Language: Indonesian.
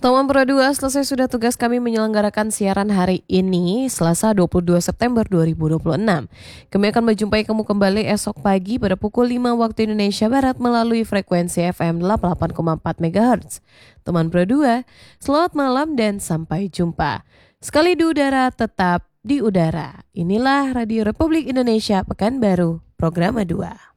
Teman Pro 2, selesai sudah tugas kami menyelenggarakan siaran hari ini, Selasa 22 September 2026. Kami akan menjumpai kamu kembali esok pagi pada pukul 5 waktu Indonesia Barat melalui frekuensi FM 88,4 MHz. Teman Pro 2, selamat malam dan sampai jumpa. Sekali di udara, tetap di udara. Inilah Radio Republik Indonesia Pekanbaru, Program 2.